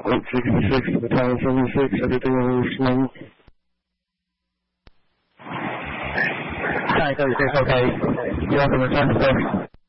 866, the time 76, everything is normal. Hi, 36, okay. You're on the return, sir.